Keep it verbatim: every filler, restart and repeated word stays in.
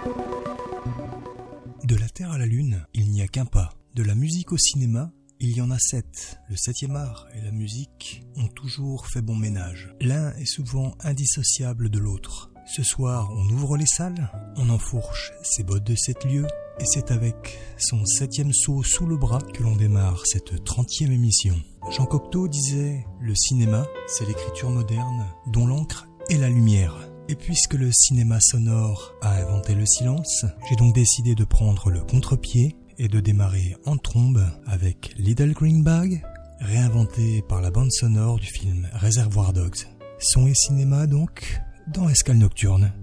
De la Terre à la Lune, il n'y a qu'un pas. De la musique au cinéma, il y en a sept. Le septième art et la musique ont toujours fait bon ménage. L'un est souvent indissociable de l'autre. Ce soir, on ouvre les salles, on enfourche ses bottes de sept lieues, et c'est avec son septième seau sous le bras que l'on démarre cette trentième émission. Jean Cocteau disait « Le cinéma, c'est l'écriture moderne dont l'encre est la lumière ». Et puisque le cinéma sonore a inventé le silence, j'ai donc décidé de prendre le contre-pied et de démarrer en trombe avec Little Green Bag, réinventé par la bande sonore du film Reservoir Dogs. Son et cinéma donc, dans Escale Nocturne.